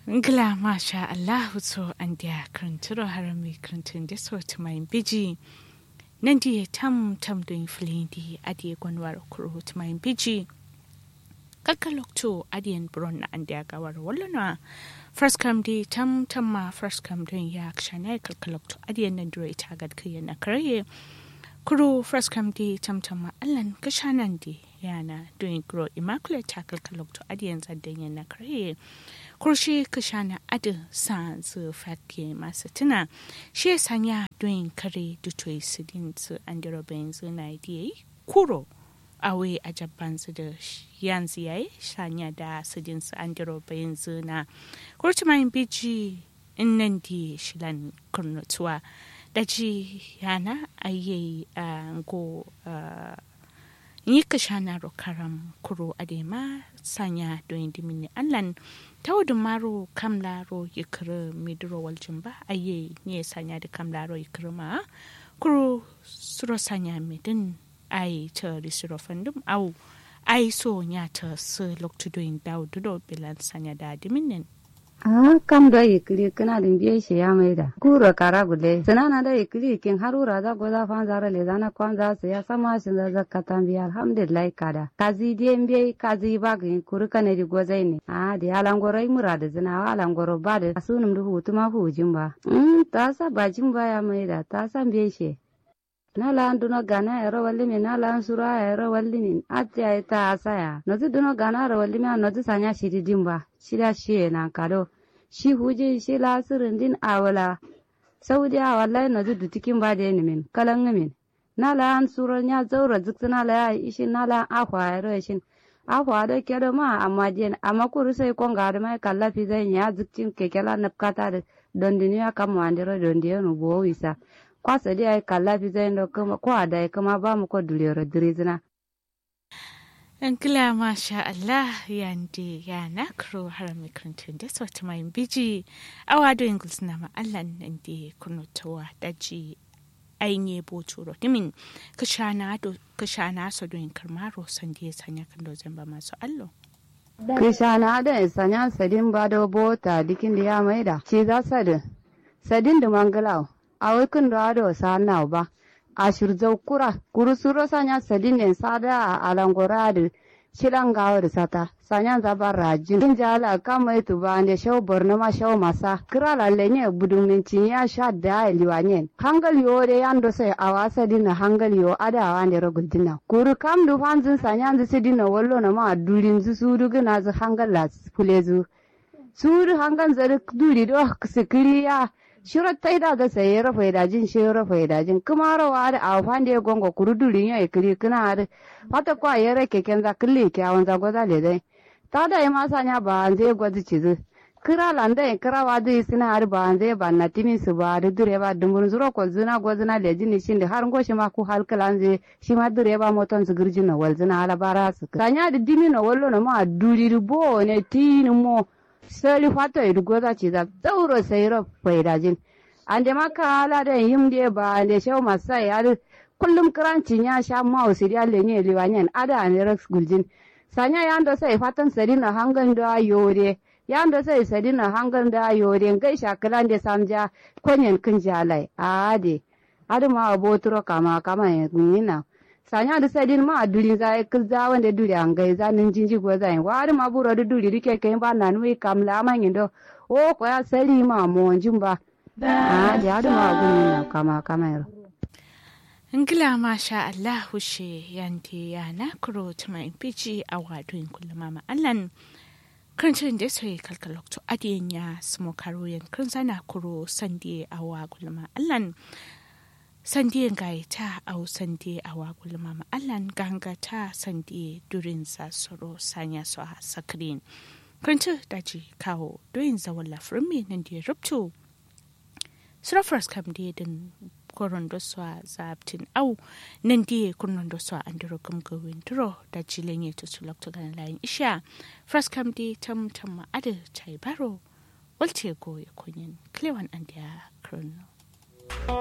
Ngla masha Allah so andia kranturo harami krantun de so to my biji. Nandi tam doing flindi adi gwanwar kuro to my biji. Kalkalok to adian bron andia gawar wallana. First come di tam ma first come doing yak shana kalkalok to adian nandro itagad kiyana karaye. Kuro first come di tam ma allan kashanandi yana doing grow immaculate tackle kalok to adian zadenya na karaye. Kurshi kashana adu san su fakke masu tuna shi sanya doing kare dutoi sidin su andiro benzu na idiyai kuro awe a japan su da yanzu yayi sanya da sidin su andiro benzu na kurci mai biji innan di shilan kurnutuwa da ji yana ayi go yi kashana rokaram kuro adema sanya doing dimini allan tawdu maro kamlaro yikre midro waljimba aye ne sanya da kamlaro yikrema kuro suro sanya midin ai ta risiro fandum au ai so nya ta se lokto doing dawdu bilan sanya da diminin kam da yikli kana din biye shi ya mai da kura kara gulle sanana da yikli kin harura da goza fan zara le zana kwan za su ya sama shi da zakatan biya alhamdulillah kada kazi den biye kazi ba gin kuru kana di gozai ne da alangoro mura da zina alangoro ba da sunum du hutuma hujin ba ta sa bajin ba ya mai da ta san biye shi na la anduno gana ero walli mi na la ansura ero walli mi atya ita asaya no duno gana ero walli mi no sanya shiri dimba shira shi na kado shi huje shi la sirindin awala saudi wallahi no tikin ba da ni min kalan min na la ansura nya zaura zuksuna la ishi na la ahwa ero shin ahwa da kedo ma amma den amma kuru sai kon ga da mai kallafi zai nya zukcin kekela napkata da dondiniya kam wandiro dondiyo no bo wisa kwasa dai ai kallafi zai ndo kuma ko da kuma ba mu ko dulero dirizina Angla masha Allah yandi ya nakro harami krantun da so ta mai biji awado ingles na ma Allah nandi kunutowa daji ainye boturo dimin kashana so doin karmaro sandi sanya kan do zamba masu allo kashana da sanya sadin ba do bota dikin da ya maida ce za sadin da mangalaw awai kun da ado sana ba ashir kura kurusuro sanya sadinen sada alangora da shilan gawar sata sanya zaba rajin din jala kama itu ba ande shaw borno ma shaw masa kira lalle ne budun ya sha da liwanyen hangal yo de yando sai awasa dina hangal yo ada wande rogul dina kuru kam du fanzin sanya zu sidina wallo na ma durin zu sudu gina zu hangal la fulezu sudu hangal zari duri do sikiriya shirar ta da ga sai rafa idajin shi rafa idajin kuma rawa da afan da gongo kurudurin ya kiri kana da fata kwa ya rake ken za kille kyawun za goza le dai ta da ma sanya ba an zai gwazi cizu kira landa in kira wa dai sina har ba an zai ba na timin su ba da dure ba dumbun zuro ko zuna gozuna le jini shin da har goshi ma ku halkalan zai shi ma dure ba moton su girjin na walzuna ala bara su sanya da dimi na wallo na ma duri bo ne tin mo sali fata idu goza ci da zauro sai ro faidajin an da maka hala da yim de ba da shau masai har kullum karancin ya sha ma usiri alle ne liwanyen ada ne rex guljin sanya yando sai fatan sadina hangan da yore yando sai sadina hangan da yore gai shakalan da samja konyen kin jalai ade ma abotro kama yina sanya da sadin ma duri za ka za wanda duri an gai za nin jinji go za wa ma buro da duri rike kai ba na nui kamla man yindo o ko ya sari ma mo jimba ya da ma gunina kama yaro Ngila masha Allah hushe yanti ya nakro tuma impici awado in kullama ma allan kancin da sai kalkalokto adiyan ya smo karoyen kan sana kuro sandi awa kullama allan sandiyan gaita au sandi awa kullama ma allan gangata sandi durin sa soro sanya so sakrin kancin daji kawo doyin zawalla firmi nan da rubto surafras kam din koron do swa zabtin au nan die kunnon do swa andiro kam gawin duro da jilenye to sulok to gan lain isha first kam di tam ade chai baro walte go ya kunyin klewan andia krono